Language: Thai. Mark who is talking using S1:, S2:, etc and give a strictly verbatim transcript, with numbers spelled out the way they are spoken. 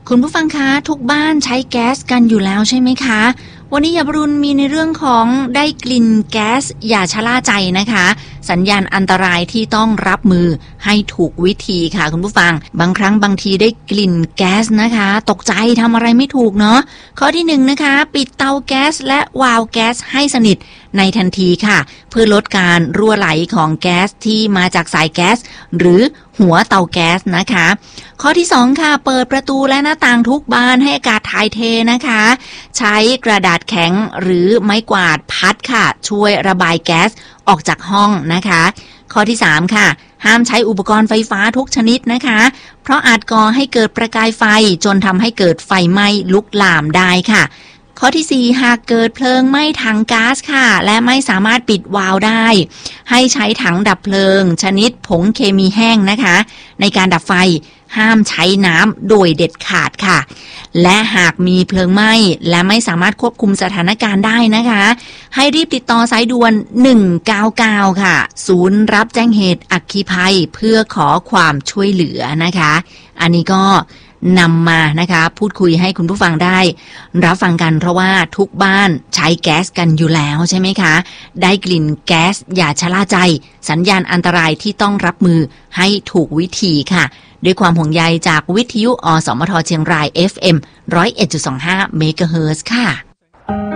S1: คุณผู้ฟังคะทุกบ้านใช้แก๊สกันอยู่แล้วใช่ไหมคะวันนี้ยาบรุณมีในเรื่องของได้กลิ่นแก๊สอย่าชะล่าใจนะคะสัญญาณอันตรายที่ต้องรับมือให้ถูกวิธีค่ะคุณผู้ฟังบางครั้งบางทีได้กลิ่นแก๊สนะคะตกใจทำอะไรไม่ถูกเนาะข้อที่หนึ่งนะคะปิดเตาแก๊สและวาล์วแก๊สให้สนิทในทันทีค่ะเพื่อลดการรั่วไหลของแก๊สที่มาจากสายแก๊สหรือหัวเตาแก๊สนะคะข้อที่สองค่ะเปิดประตูและหน้าต่างทุกบานให้อากาศถ่ายเทนะคะใช้กระดาษแข็งหรือไม้กวาดพัดค่ะช่วยระบายแก๊สออกจากห้องนะคะข้อที่สามค่ะห้ามใช้อุปกรณ์ไฟฟ้าทุกชนิดนะคะเพราะอาจก่อให้เกิดประกายไฟจนทำให้เกิดไฟไหม้ลุกลามได้ค่ะข้อที่สี่หากเกิดเพลิงไหม้ถังก๊าซค่ะและไม่สามารถปิดวาล์วได้ให้ใช้ถังดับเพลิงชนิดผงเคมีแห้งนะคะในการดับไฟห้ามใช้น้ำโดยเด็ดขาดค่ะและหากมีเพลิงไหม้และไม่สามารถควบคุมสถานการณ์ได้นะคะให้รีบติดต่อสายด่วนหนึ่งเก้าเก้าค่ะศูนย์รับแจ้งเหตุอัคคีภัยเพื่อขอความช่วยเหลือนะคะอันนี้ก็นำมานะคะพูดคุยให้คุณผู้ฟังได้รับฟังกันเพราะว่าทุกบ้านใช้แก๊สกันอยู่แล้วใช่ไหมคะได้กลิ่นแก๊สอย่าชะล่าใจสัญญาณอันตรายที่ต้องรับมือให้ถูกวิธีค่ะด้วยความห่วงใยจากวิทยุอสมทเชียงราย เอฟ เอ็ม หนึ่งศูนย์เอ็ดจุดสองห้า เมกะเฮิรตซ์ค่ะ